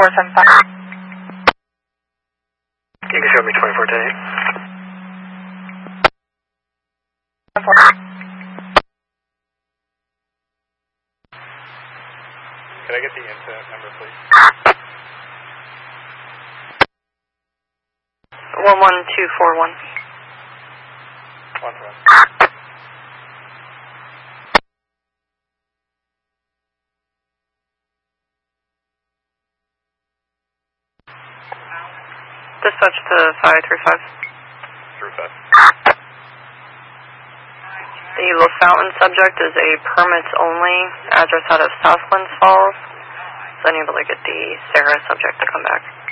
475. You can show me 2410. Can I get the incident number, please? 11241. 1-1. Dispatch to 535. Through 5. The LaFountain subject is a permits only, address out of South Glens Falls. So I need to get the Sarah subject to come back.